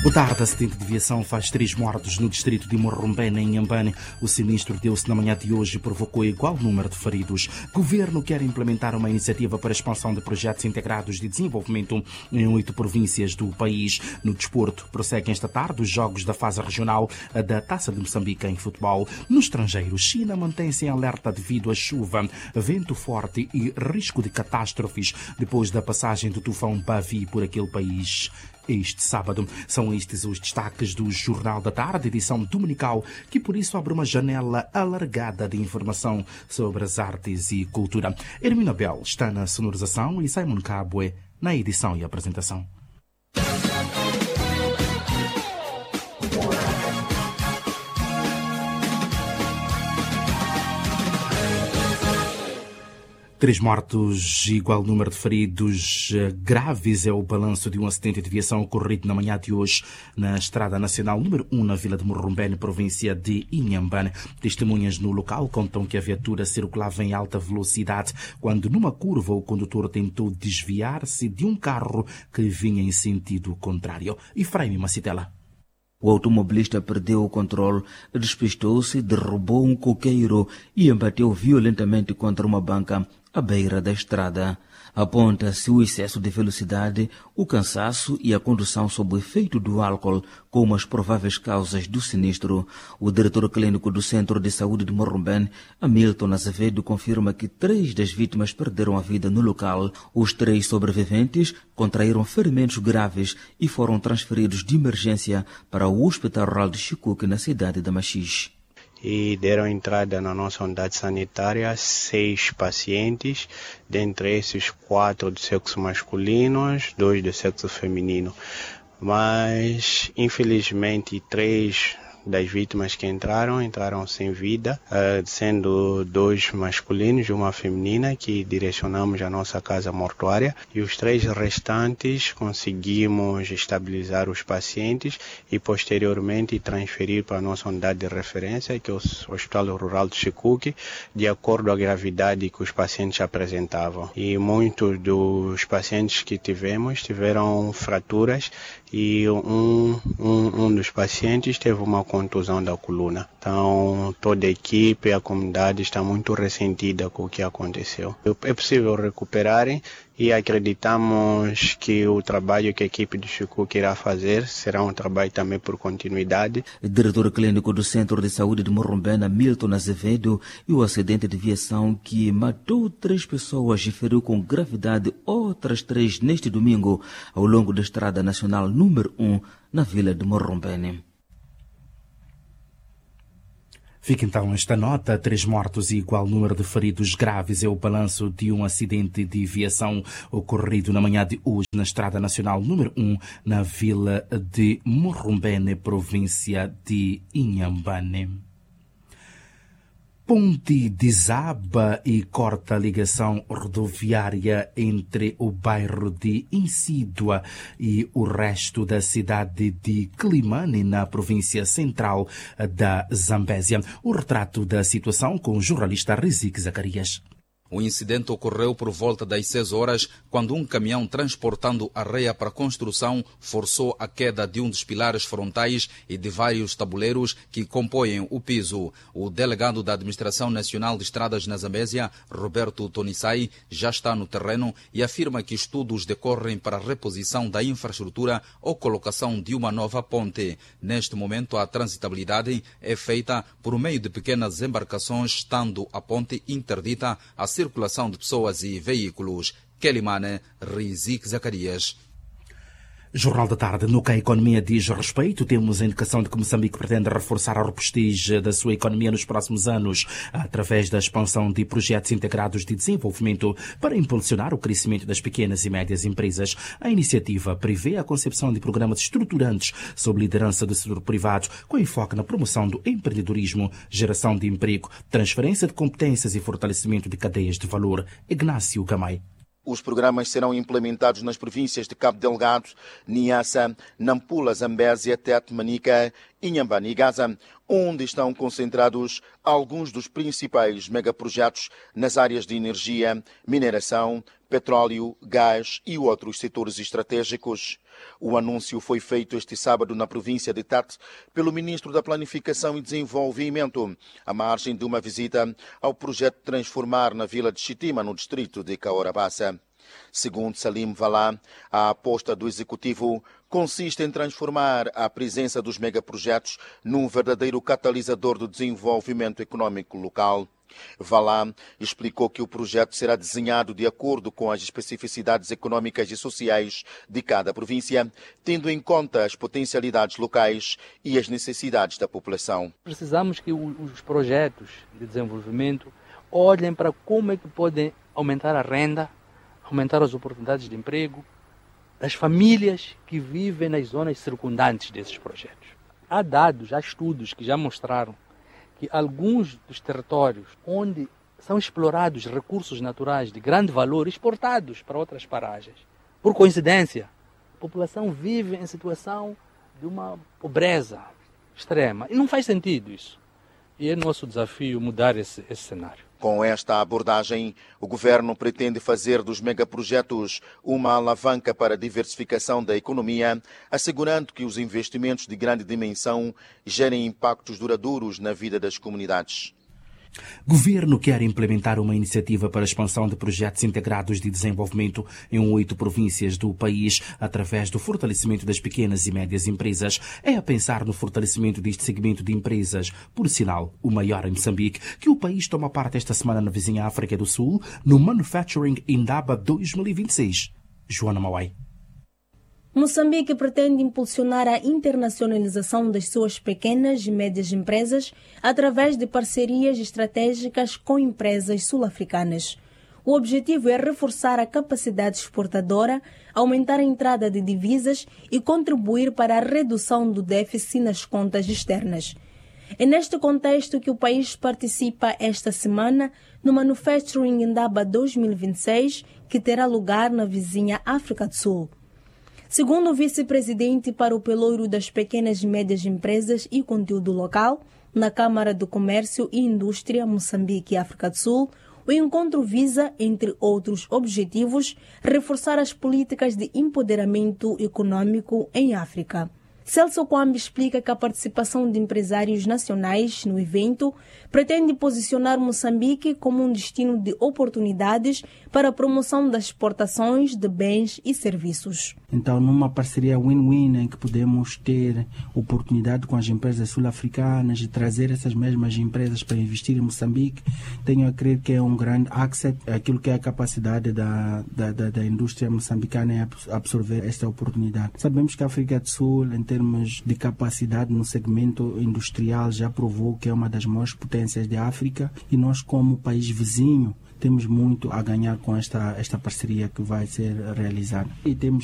O tarde, acidente de viação faz 3 mortos no distrito de Morrombene, em Inhambane. O sinistro deu-se na manhã de hoje e provocou igual número de feridos. O governo quer implementar uma iniciativa para a expansão de projetos integrados de desenvolvimento em 8 províncias do país. No desporto, prosseguem esta tarde os jogos da fase regional da Taça de Moçambique em futebol. No estrangeiro, China mantém-se em alerta devido à chuva, vento forte e risco de catástrofes depois da passagem do tufão Bavi por aquele país. Este sábado são estes os destaques do Jornal da Tarde, edição dominical, que por isso abre uma janela alargada de informação sobre as artes e cultura. Hermina Bell está na sonorização e Simon Cabue na edição e apresentação. Três mortos, igual número de feridos graves é o balanço de um acidente de viação ocorrido na manhã de hoje na Estrada Nacional número 1 na Vila de Morrombene, província de Inhambane. Testemunhas no local contam que a viatura circulava em alta velocidade quando numa curva o condutor tentou desviar-se de um carro que vinha em sentido contrário. Efraim Macitela. O automobilista perdeu o controle, despistou-se, derrubou um coqueiro e embateu violentamente contra uma banca à beira da estrada. Aponta-se o excesso de velocidade, o cansaço e a condução sob o efeito do álcool como as prováveis causas do sinistro. O diretor clínico do Centro de Saúde de Morrombene, Hamilton Azevedo, confirma que 3 das vítimas perderam a vida no local. Os 3 sobreviventes contraíram ferimentos graves e foram transferidos de emergência para o Hospital Rural de Chikuque, na cidade de Machixe. E deram entrada na nossa unidade sanitária 6 pacientes, dentre esses 4 do sexo masculino, 2 do sexo feminino. Mas, infelizmente, 3 das vítimas que entraram sem vida, sendo 2 masculinos e uma feminina, que direcionamos à nossa casa mortuária, e os 3 restantes conseguimos estabilizar os pacientes e posteriormente transferir para a nossa unidade de referência, que é o Hospital Rural de Chikuque, de acordo à gravidade que os pacientes apresentavam. E muitos dos pacientes que tiveram fraturas e um dos pacientes teve uma contusão da coluna. Então, toda a equipe e a comunidade está muito ressentida com o que aconteceu. É possível recuperarem e acreditamos que o trabalho que a equipe de Chikuque irá fazer será um trabalho também por continuidade. O diretor clínico do Centro de Saúde de Morrombene, Hamilton Azevedo, e o acidente de viação que matou 3 pessoas e feriu com gravidade outras 3 neste domingo ao longo da Estrada Nacional número 1 na Vila de Morrombene. Fica então esta nota: 3 mortos e igual número de feridos graves é o balanço de um acidente de viação ocorrido na manhã de hoje na Estrada Nacional número 1 na Vila de Morrombene, província de Inhambane. Ponte desaba e corta a ligação rodoviária entre o bairro de Insídua e o resto da cidade de Climane, na província central da Zambésia. O retrato da situação com o jornalista Rizik Zacarias. O incidente ocorreu por volta das 6 horas, quando um caminhão transportando areia para construção forçou a queda de um dos pilares frontais e de vários tabuleiros que compõem o piso. O delegado da Administração Nacional de Estradas na Zambésia, Roberto Tonissai, já está no terreno e afirma que estudos decorrem para a reposição da infraestrutura ou colocação de uma nova ponte. Neste momento, a transitabilidade é feita por meio de pequenas embarcações, estando a ponte interdita a circulação de pessoas e veículos. Kelimane, Rizik Zacarias. Jornal da Tarde. No que a economia diz respeito, temos a indicação de que Moçambique pretende reforçar a robustez da sua economia nos próximos anos através da expansão de projetos integrados de desenvolvimento para impulsionar o crescimento das pequenas e médias empresas. A iniciativa prevê a concepção de programas estruturantes sob liderança do setor privado, com enfoque na promoção do empreendedorismo, geração de emprego, transferência de competências e fortalecimento de cadeias de valor. Ignácio Gamay. Os programas serão implementados nas províncias de Cabo Delgado, Niassa, Nampula, Zambésia, Tete, Manica, Inhambane e Gaza, onde estão concentrados alguns dos principais megaprojetos nas áreas de energia, mineração, petróleo, gás e outros setores estratégicos. O anúncio foi feito este sábado na província de Tete pelo ministro da Planificação e Desenvolvimento, à margem de uma visita ao projeto Transformar na vila de Xitima, no distrito de Caorabassa. Segundo Salim Valá, a aposta do Executivo consiste em transformar a presença dos megaprojetos num verdadeiro catalisador do desenvolvimento econômico local. Valá explicou que o projeto será desenhado de acordo com as especificidades econômicas e sociais de cada província, tendo em conta as potencialidades locais e as necessidades da população. Precisamos que os projetos de desenvolvimento olhem para como é que podem aumentar a renda, aumentar as oportunidades de emprego das famílias que vivem nas zonas circundantes desses projetos. Há dados, há estudos que já mostraram que alguns dos territórios onde são explorados recursos naturais de grande valor exportados para outras paragens, por coincidência, a população vive em situação de uma pobreza extrema. E não faz sentido isso. E é nosso desafio mudar esse cenário. Com esta abordagem, o governo pretende fazer dos megaprojetos uma alavanca para a diversificação da economia, assegurando que os investimentos de grande dimensão gerem impactos duradouros na vida das comunidades. Governo quer implementar uma iniciativa para a expansão de projetos integrados de desenvolvimento em 8 províncias do país através do fortalecimento das pequenas e médias empresas. É a pensar no fortalecimento deste segmento de empresas, por sinal, o maior em Moçambique, que o país toma parte esta semana na vizinha África do Sul, no Manufacturing Indaba 2026. Joana Mauai. Moçambique pretende impulsionar a internacionalização das suas pequenas e médias empresas através de parcerias estratégicas com empresas sul-africanas. O objetivo é reforçar a capacidade exportadora, aumentar a entrada de divisas e contribuir para a redução do déficit nas contas externas. É neste contexto que o país participa esta semana no Manufacturing Indaba 2026, que terá lugar na vizinha África do Sul. Segundo o vice-presidente para o pelouro das pequenas e médias empresas e conteúdo local, na Câmara do Comércio e Indústria Moçambique e África do Sul, o encontro visa, entre outros objetivos, reforçar as políticas de empoderamento econômico em África. Celso Kwambi explica que a participação de empresários nacionais no evento pretende posicionar Moçambique como um destino de oportunidades para a promoção das exportações de bens e serviços. Então, numa parceria win-win em que podemos ter oportunidade com as empresas sul-africanas e trazer essas mesmas empresas para investir em Moçambique, tenho a crer que é um grande asset, aquilo que é a capacidade da indústria moçambicana em absorver esta oportunidade. Sabemos que a África do Sul, em termos de capacidade no segmento industrial, já provou que é uma das maiores potências da África e nós, como país vizinho, temos muito a ganhar com esta parceria que vai ser realizada. E temos